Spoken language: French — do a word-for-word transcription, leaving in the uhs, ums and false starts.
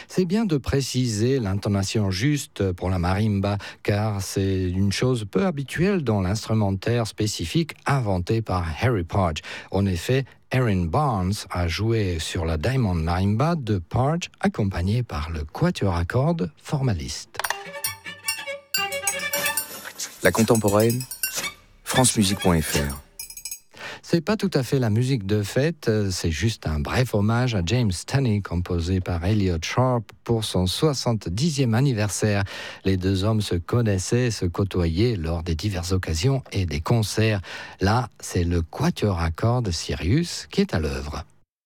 C'est bien de préciser l'intonation juste pour la marimba, car c'est une chose peu habituelle dans l'instrumentaire spécifique inventé par Harry Partch. En effet, Aaron Barnes a joué sur la Diamond Marimba de Partch, accompagné par le quatuor à cordes Formaliste. La contemporaine, francemusique point f r. C'est pas tout à fait la musique de fête, c'est juste un bref hommage à James Tawney, composé par Elliott Sharp pour son soixante-dixième anniversaire. Les deux hommes se connaissaient, se côtoyaient lors des diverses occasions et des concerts. Là, c'est le quatuor à cordes Sirius qui est à l'œuvre.